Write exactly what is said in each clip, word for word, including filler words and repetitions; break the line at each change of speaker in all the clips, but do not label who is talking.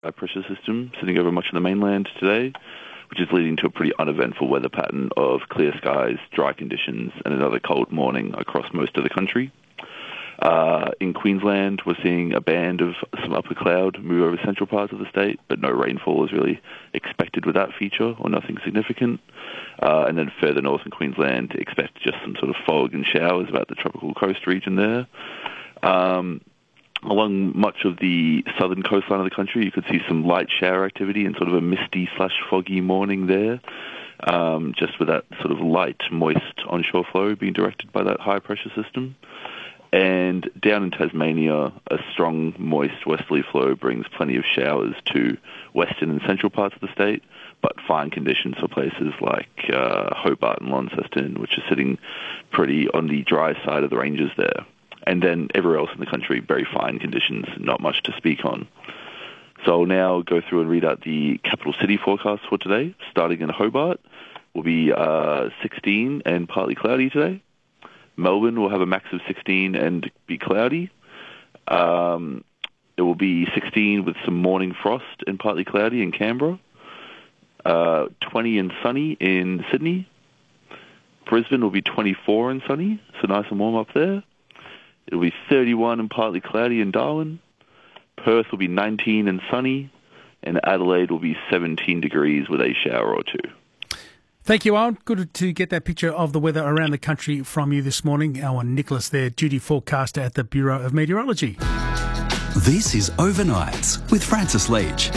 high pressure system sitting over much of the mainland today, which is leading to a pretty uneventful weather pattern of clear skies, dry conditions, and another cold morning across most of the country. Uh, in Queensland, we're seeing a band of some upper cloud move over central parts of the state, but no rainfall is really expected with that feature, or nothing significant. Uh, and then further north in Queensland, expect just some sort of fog and showers about the tropical coast region there. Um, along much of the southern coastline of the country, you could see some light shower activity and sort of a misty slash foggy morning there, um, just with that sort of light, moist onshore flow being directed by that high pressure system. And down in Tasmania, a strong, moist westerly flow brings plenty of showers to western and central parts of the state, but fine conditions for places like uh, Hobart and Launceston, which are sitting pretty on the dry side of the ranges there. And then everywhere else in the country, very fine conditions, not much to speak on. So I'll now go through and read out the capital city forecast for today. Starting in Hobart, will be uh, sixteen and partly cloudy today. Melbourne will have a max of sixteen and be cloudy. Um, it will be sixteen with some morning frost and partly cloudy in Canberra. Uh, twenty and sunny in Sydney. Brisbane will be twenty-four and sunny, so nice and warm up there. It will be thirty-one and partly cloudy in Darwin. Perth will be nineteen and sunny. And Adelaide will be seventeen degrees with a shower or two.
Thank you, Owen. Good to get that picture of the weather around the country from you this morning. Owen Nicholas there, duty forecaster at the Bureau of Meteorology.
This is Overnights with Francis Leach.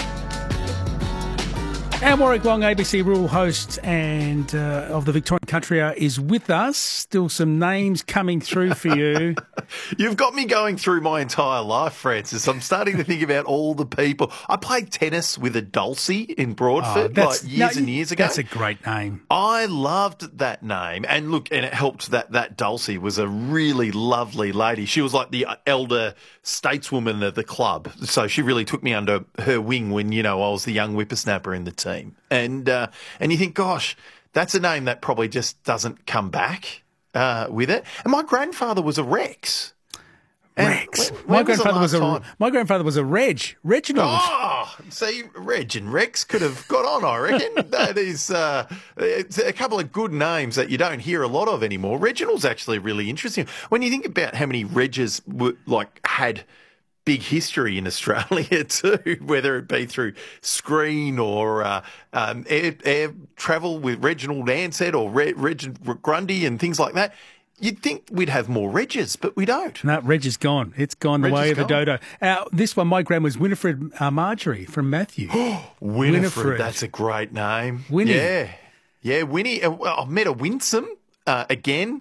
Our Warwick Wong, A B C rural host and uh, of the Victorian Country Hour, is with us. Still some names coming through for you.
You've got me going through my entire life, Francis. I'm starting to think about all the people. I played tennis with a Dulcie in Broadford
oh,
like years
no,
and years ago.
That's a great name.
I loved that name. And look, and it helped that that Dulcie was a really lovely lady. She was like the elder stateswoman of the club. So she really took me under her wing when, you know, I was the young whippersnapper in the team. And uh, and you think, gosh, that's a name that probably just doesn't come back uh, with it. And my grandfather was a Rex. And
Rex.
When, when
my
was
grandfather was a
time?
my grandfather was a Reg. Reginald.
Oh, see, Reg and Rex could have got on, I reckon. That is uh, it's a couple of good names that you don't hear a lot of anymore. Reginald's actually really interesting. When you think about how many Regs were, like had big history in Australia too, whether it be through screen or uh, um, air, air travel with Reginald Ansett or Re- Reg Grundy and things like that. You'd think we'd have more Regs, but we don't.
No, Reg is gone. It's gone the
Reg
way
is
of the
gone.
dodo. Uh, this one, my grand was Winifred uh, Marjorie from Matthew.
Winifred,
Winifred.
That's a great name.
Winnie.
Yeah. Yeah, Winnie. Uh, well, I've met a Winsome uh, again,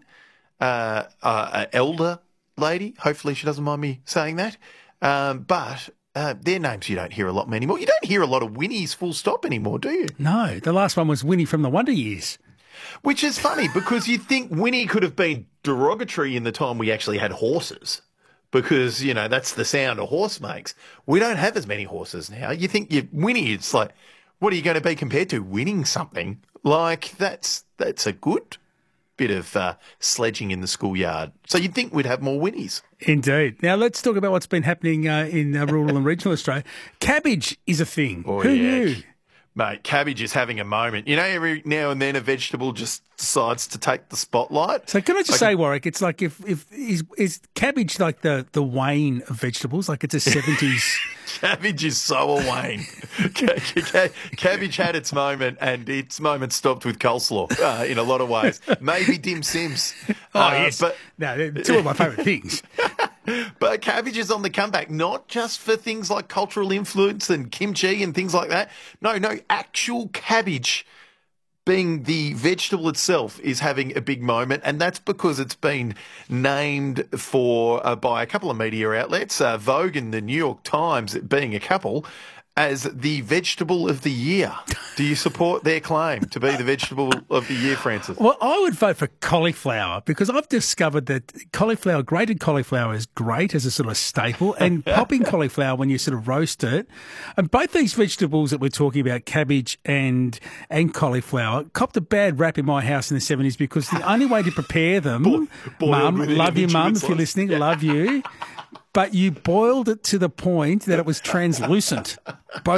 uh, uh, an elder lady. Hopefully she doesn't mind me saying that. Um, but uh, their names you don't hear a lot anymore. You don't hear a lot of Winnies full stop anymore, do you?
No, the last one was Winnie from the Wonder Years.
Which is funny because you'd think Winnie could have been derogatory in the time we actually had horses because, you know, that's the sound a horse makes. We don't have as many horses now. You think you Winnie, it's like, what are you going to be compared to? Winning something? Like, that's that's a good bit of uh, sledging in the schoolyard. So you'd think we'd have more Winnies.
Indeed. Now let's talk about what's been happening uh, in uh, rural and regional Australia. Cabbage is a thing.
Oh,
Who
yeah.
knew?
Mate, cabbage is having a moment. You know, every now and then a vegetable just decides to take the spotlight.
So can I just
Like-
say, Warwick, it's like if, if is, is cabbage like the, the Wayne of vegetables? Like it's a seventies...
Cabbage is so a Wayne. Ca- ca- Cabbage had its moment, and its moment stopped with coleslaw uh, in a lot of ways. Maybe dim sims.
Oh,
Uh,
yes.
But,
No, they're two of my favourite things.
but cabbage is on the comeback, not just for things like cultural influence and kimchi and things like that. No, no, actual cabbage being the vegetable itself is having a big moment, and that's because it's been named for uh, by a couple of media outlets, uh, Vogue and the New York Times being a couple, as the vegetable of the year. Do you support their claim to be the vegetable of the year, Francis?
Well, I would vote for cauliflower because I've discovered that cauliflower, grated cauliflower is great as a sort of staple, and popping cauliflower when you sort of roast it. And both these vegetables that we're talking about, cabbage and and cauliflower, copped a bad rap in my house in the seventies because the only way to prepare them,
Bo- boiled
Mum,
with
love you, Mum, if
individual
you're listening, love you, but you boiled it to the point that it was translucent. Both